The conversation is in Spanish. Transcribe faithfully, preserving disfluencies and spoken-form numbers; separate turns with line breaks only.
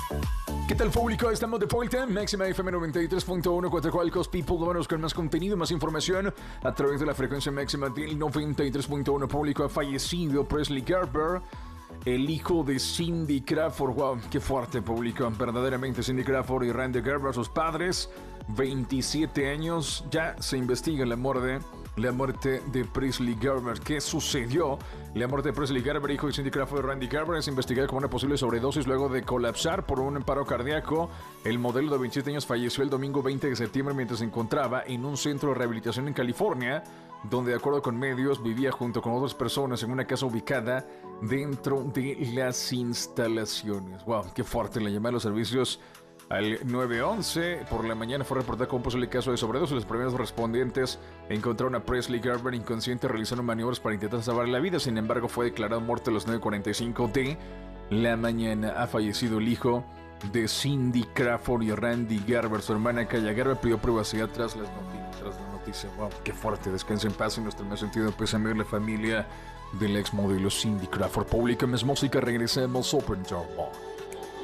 ¿Qué tal, público? Estamos de vuelta. Máxima F M noventa y tres punto uno, cuatro Cualcos People. Vámonos con más contenido, más información a través de la frecuencia máxima del noventa y tres punto uno. Público, ha fallecido Presley Garber, el hijo de Cindy Crawford. Wow, qué fuerte, público. Verdaderamente, Cindy Crawford y Randy Garber, sus padres, veintisiete años. Ya se investiga la muerte, la muerte de Presley Garber. ¿Qué sucedió? La muerte de Presley Garber, hijo de Cindy Crawford y Randy Garber, es investigada como una posible sobredosis luego de colapsar por un paro cardíaco. El modelo de veintisiete años falleció el domingo veinte de septiembre mientras se encontraba en un centro de rehabilitación en California, donde, de acuerdo con medios, vivía junto con otras personas en una casa ubicada dentro de las instalaciones. Wow, qué fuerte. La llamada a los servicios al nueve once por la mañana fue reportada como un posible caso de sobredosis. Los primeros respondientes encontraron a Presley Garber inconsciente realizando maniobras para intentar salvar la vida. Sin embargo, fue declarado muerto a las nueve cuarenta y cinco de la mañana. Ha fallecido el hijo de Cindy Crawford y Randy Garber. Su hermana Kaya Garber pidió privacidad tras las noticias. Tras la noticia. Wow, qué fuerte. Descansa en paz y nuestro más sentido pésame a la familia del ex modelo Cindy Crawford. Publica más música. Regresamos. Open Door.